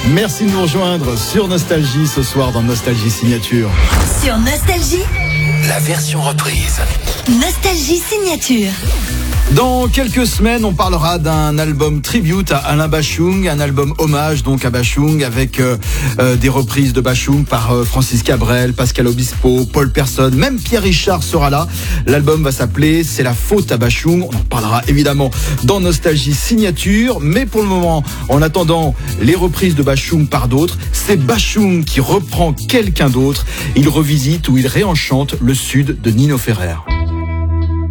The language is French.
Merci de nous rejoindre sur Nostalgie ce soir dans Nostalgie Signature. Sur Nostalgie, la version reprise. Nostalgie Signature. Dans quelques semaines, on parlera d'un album tribute à Alain Bashung, un album hommage donc à Bashung avec des reprises de Bashung par Francis Cabrel, Pascal Obispo, Paul Persson, même Pierre Richard sera là. L'album va s'appeler C'est la faute à Bashung. On en parlera évidemment dans Nostalgie Signature, mais pour le moment, en attendant les reprises de Bashung par d'autres, c'est Bashung qui reprend quelqu'un d'autre. Il revisite ou il réenchante le sud de Nino Ferrer.